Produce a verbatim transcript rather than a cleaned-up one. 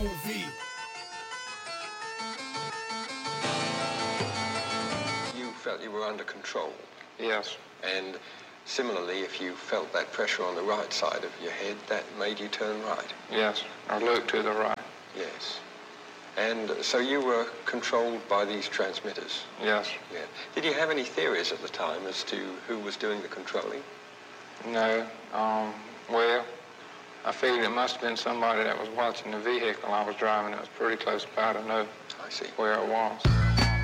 movie. You felt you were under control. Yes. And similarly, if you felt that pressure on the right side of your head, that made you turn right. Yes, or look to the right. Yes. And so you were controlled by these transmitters? Yes. Yeah. Did you have any theories at the time as to who was doing the controlling? No. Um, well, I figured it must have been somebody that was watching the vehicle I was driving. It was pretty close by to know I see. where it was.